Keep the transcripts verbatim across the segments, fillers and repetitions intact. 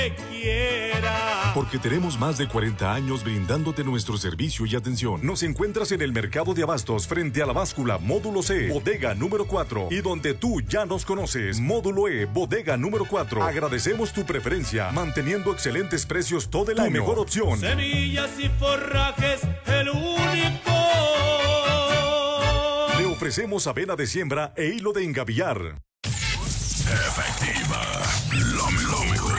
Porque tenemos más de cuarenta años brindándote nuestro servicio y atención. Nos encuentras en el Mercado de Abastos frente a la báscula Módulo C, bodega número cuatro. Y donde tú ya nos conoces, Módulo E, bodega número cuatro. Agradecemos tu preferencia, manteniendo excelentes precios todo el tu año. Mejor opción. Semillas y forrajes, el único. Le ofrecemos avena de siembra e hilo de engavillar. Efectiva, lo mejor.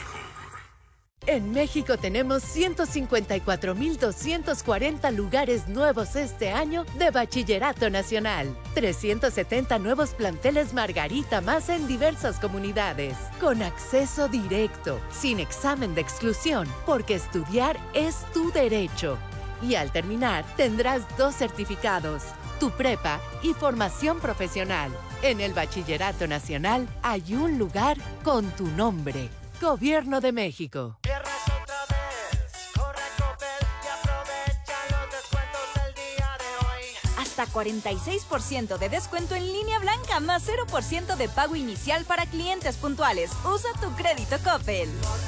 En México tenemos ciento cincuenta y cuatro mil doscientos cuarenta lugares nuevos este año de Bachillerato Nacional. trescientos setenta nuevos planteles Margarita más en diversas comunidades. Con acceso directo, sin examen de exclusión, porque estudiar es tu derecho. Y al terminar, tendrás dos certificados, tu prepa y formación profesional. En el Bachillerato Nacional hay un lugar con tu nombre. Gobierno de México. Hasta cuarenta y seis por ciento de descuento en línea blanca, más cero por ciento de pago inicial para clientes puntuales. Usa tu crédito Coppel.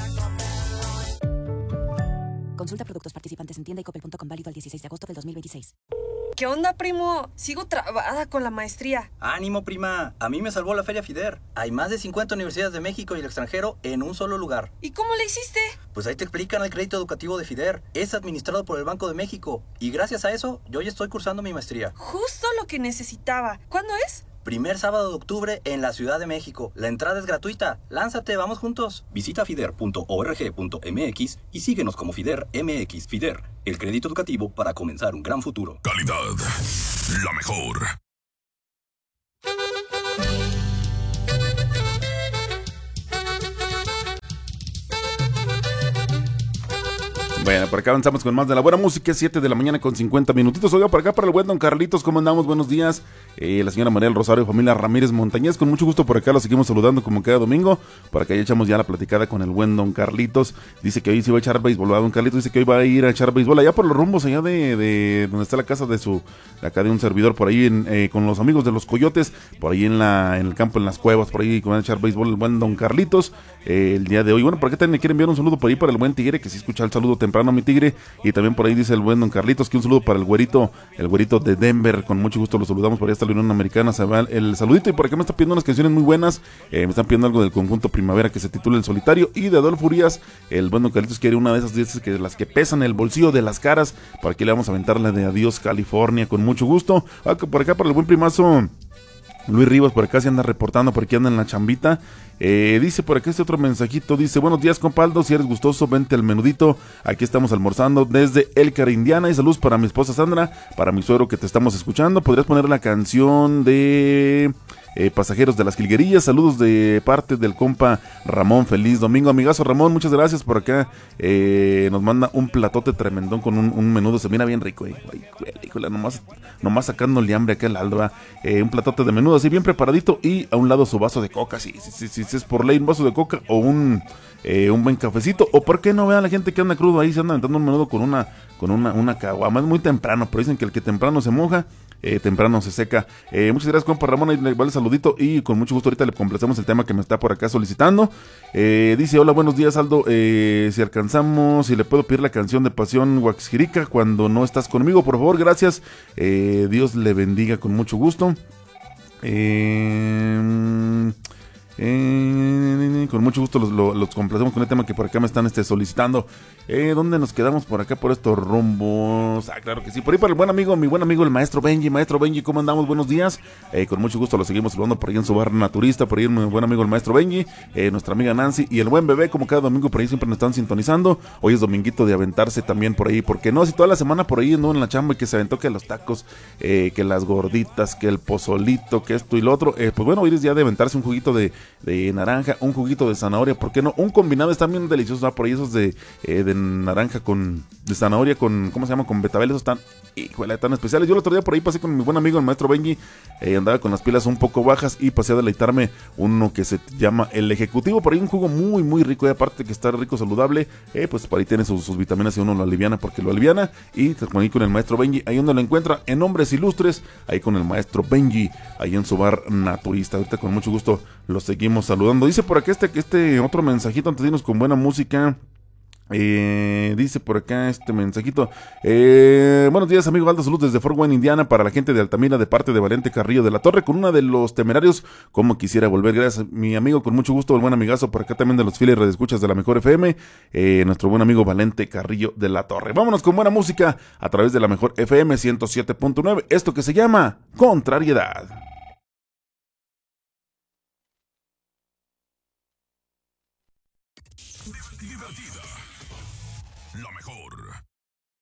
Consulta productos participantes en tienda y coppel punto com, válido al dieciséis de agosto del dos mil veintiséis. ¿Qué onda, primo? Sigo trabada con la maestría. ¡Ánimo, prima! A mí me salvó la Feria FIDER. Hay más de cincuenta universidades de México y el extranjero en un solo lugar. ¿Y cómo le hiciste? Pues ahí te explican el crédito educativo de FIDER. Es administrado por el Banco de México. Y gracias a eso, yo ya estoy cursando mi maestría. Justo lo que necesitaba. ¿Cuándo es? Primer sábado de octubre en la Ciudad de México. La entrada es gratuita. Lánzate, vamos juntos. Visita fider punto org punto mx y síguenos como FIDER M X. FIDER, el crédito educativo para comenzar un gran futuro. Calidad, la mejor. Bueno, por acá avanzamos con más de la buena música, siete de la mañana con cincuenta minutitos. Oiga, por acá para el buen don Carlitos, ¿cómo andamos? Buenos días. Eh, la señora María del Rosario, familia Ramírez Montañez, con mucho gusto por acá, lo seguimos saludando como cada domingo. Por acá ya echamos ya la platicada con el buen don Carlitos. Dice que hoy se va a echar béisbol, ¿verdad? Don Carlitos dice que hoy va a ir a echar béisbol allá por los rumbos, allá de, de donde está la casa de su, de acá de un servidor, por ahí en, eh, con los amigos de los Coyotes, por ahí en la en el campo, en las cuevas, por ahí que van a echar béisbol el buen don Carlitos eh, el día de hoy. Bueno, por acá también le quiere enviar un saludo por ahí para el buen Tigre, que sí escucha el saludo temprano a mi Tigre. Y también por ahí dice el buen don Carlitos que un saludo para el güerito, el güerito de Denver, con mucho gusto lo saludamos, por ahí está la Unión Americana, se va el saludito. Y por acá me están pidiendo unas canciones muy buenas, eh, me están pidiendo algo del conjunto Primavera que se titula El Solitario, y de Adolfo Urias, el buen don Carlitos quiere una de esas diez que las que pesan el bolsillo de las caras, por aquí le vamos a aventar la de Adiós California, con mucho gusto. Ah, por acá para el buen primazo Luis Rivas, por acá se anda reportando, por aquí anda en la chambita. Eh, dice por acá este otro mensajito, dice: buenos días, compaldo, si eres gustoso, vente al menudito, aquí estamos almorzando desde Elkhart, Indiana, y saludos para mi esposa Sandra, para mi suegro que te estamos escuchando. ¿Podrías poner la canción de eh, Pasajeros de las Jilguerillas? Saludos de parte del compa Ramón, feliz domingo, amigazo Ramón, muchas gracias. Por acá eh, nos manda un platote tremendón con un, un menudo, se mira bien rico, eh. Ay, híjole, nomás, nomás sacándole hambre acá el Aldo, eh, un platote de menudo así bien preparadito, y a un lado su vaso de coca, sí, sí, sí, sí, si es por ley un vaso de coca o un eh, un buen cafecito, o por qué no, vean la gente que anda crudo ahí, se anda aventando un menudo con una con una, una caguama, es muy temprano, pero dicen que el que temprano se moja, eh, temprano se seca. Eh, muchas gracias, compa Ramón, ahí le vale saludito, y con mucho gusto ahorita le complacemos el tema que me está por acá solicitando. Eh, dice: hola, buenos días, Aldo, eh, si alcanzamos, si le puedo pedir la canción de Pasión Huaxirica, Cuando no estás conmigo, por favor, gracias. Eh, Dios le bendiga, con mucho gusto. Eh... Eh, con mucho gusto los, los, los complacemos con el tema que por acá me están este, solicitando. Eh, ¿Dónde nos quedamos por acá por estos rumbos? Ah, claro que sí, por ahí para el buen amigo, mi buen amigo el maestro Benji. Maestro Benji, ¿cómo andamos? Buenos días. Eh, con mucho gusto lo seguimos saludando por ahí en su bar naturista, por ahí mi buen amigo el maestro Benji, eh, nuestra amiga Nancy y el buen bebé, como cada domingo por ahí siempre nos están sintonizando. Hoy es dominguito de aventarse también por ahí, porque no, si toda la semana por ahí ando en la chamba y que se aventó que los tacos, eh, que las gorditas, que el pozolito, que esto y lo otro, eh, pues bueno, hoy es día de aventarse un juguito de de naranja, un juguito de zanahoria, ¿por qué no? Un combinado, están bien deliciosos, ¿no? Por ahí esos de, eh, de naranja con, de zanahoria con, ¿cómo se llama? Con betabel, esos están, híjole, tan especiales. Yo el otro día por ahí pasé con mi buen amigo el maestro Benji, eh, andaba con las pilas un poco bajas y pasé a deleitarme uno que se llama el Ejecutivo, por ahí un jugo muy, muy rico, y aparte que está rico, saludable, eh, pues por ahí tiene sus, sus vitaminas y uno lo aliviana porque lo aliviana, y pues, ahí con el maestro Benji, ahí donde lo encuentra, en Hombres Ilustres, ahí con el maestro Benji, ahí en su bar naturista. Ahorita con mucho gusto Los seguimos saludando. Dice por acá este, este otro mensajito antes de irnos con buena música. Eh, dice por acá este mensajito. Eh, buenos días, amigo Aldo, salud desde Fort Wayne, Indiana, para la gente de Altamira, de parte de Valente Carrillo de la Torre, con una de los Temerarios. Como quisiera volver, gracias, mi amigo, con mucho gusto. El buen amigazo por acá también de los fieles redescuchas de la Mejor F M, eh, nuestro buen amigo Valente Carrillo de la Torre. Vámonos con buena música a través de la Mejor F M ciento siete punto nueve. Esto que se llama Contrariedad. Divertida. La mejor.